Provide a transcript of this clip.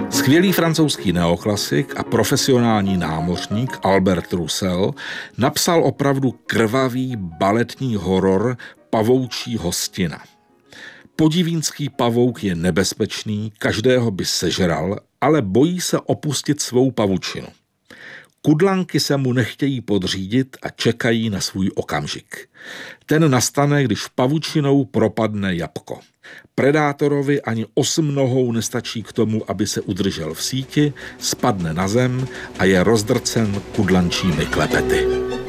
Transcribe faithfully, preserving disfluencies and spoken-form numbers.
Skvělý francouzský neoklasik a profesionální námořník Albert Roussel napsal opravdu krvavý baletní horor Pavoučí hostina. Podivínský pavouk je nebezpečný, každého by sežral, ale bojí se opustit svou pavučinu. Kudlanky se mu nechtějí podřídit a čekají na svůj okamžik. Ten nastane, když pavučinou propadne jabko. Predátorovi ani osm nohou nestačí k tomu, aby se udržel v síti, spadne na zem a je rozdrcen kudlančími klepety.